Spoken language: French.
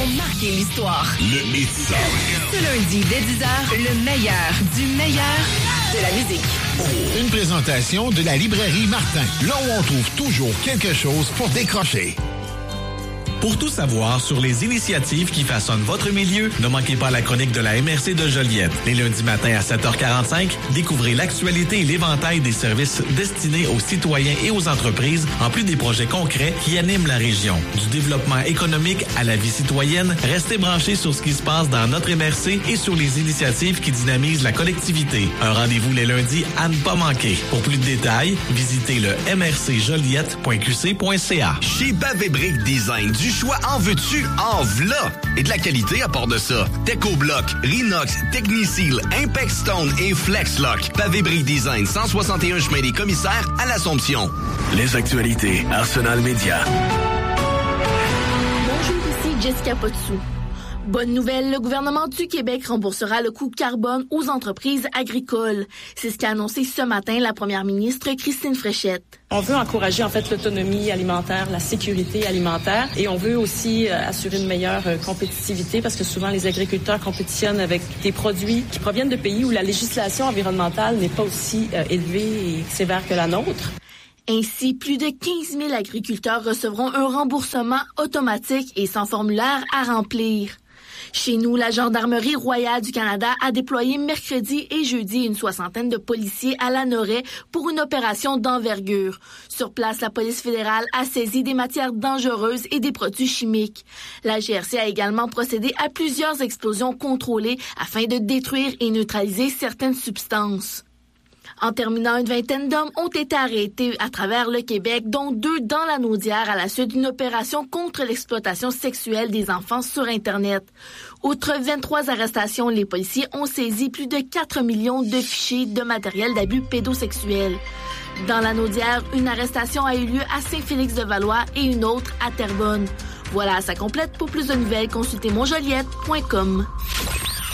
marqué l'histoire. Le hit. Ce lundi, dès 10h, le meilleur du meilleur de la musique. Une présentation de la librairie Martin, là où on trouve toujours quelque chose pour décrocher. Pour tout savoir sur les initiatives qui façonnent votre milieu, ne manquez pas la chronique de la MRC de Joliette. Les lundis matins à 7h45, découvrez l'actualité et l'éventail des services destinés aux citoyens et aux entreprises, en plus des projets concrets qui animent la région. Du développement économique à la vie citoyenne, restez branchés sur ce qui se passe dans notre MRC et sur les initiatives qui dynamisent la collectivité. Un rendez-vous les lundis à ne pas manquer. Pour plus de détails, visitez le mrcjoliette.qc.ca. Chez Pavé Brick Design, du choix en veux-tu, en v'là. Et de la qualité à part de ça. Techobloc, Rinox, Techniseal, Impact Stone et Flexlock. Pavé Brick Design, 161 chemin des Commissaires à l'Assomption. Les actualités, Arsenal Média. Bonjour, ici Jessica Potsou. Bonne nouvelle, le gouvernement du Québec remboursera le coût carbone aux entreprises agricoles. C'est ce qu'a annoncé ce matin la première ministre Christine Fréchette. On veut encourager en fait l'autonomie alimentaire, la sécurité alimentaire et on veut aussi assurer une meilleure compétitivité parce que souvent les agriculteurs compétitionnent avec des produits qui proviennent de pays où la législation environnementale n'est pas aussi élevée et sévère que la nôtre. Ainsi, plus de 15 000 agriculteurs recevront un remboursement automatique et sans formulaire à remplir. Chez nous, la Gendarmerie royale du Canada a déployé mercredi et jeudi une 60aine de policiers à Lanoraie pour une opération d'envergure. Sur place, la police fédérale a saisi des matières dangereuses et des produits chimiques. La GRC a également procédé à plusieurs explosions contrôlées afin de détruire et neutraliser certaines substances. En terminant, une vingtaine d'hommes ont été arrêtés à travers le Québec, dont 2 dans la Naudière à la suite d'une opération contre l'exploitation sexuelle des enfants sur Internet. Outre 23 arrestations, les policiers ont saisi plus de 4 millions de fichiers de matériel d'abus pédosexuels. Dans la Naudière, une arrestation a eu lieu à Saint-Félix-de-Valois et une autre à Terrebonne. Voilà, ça complète. Pour plus de nouvelles, consultez monjoliette.com.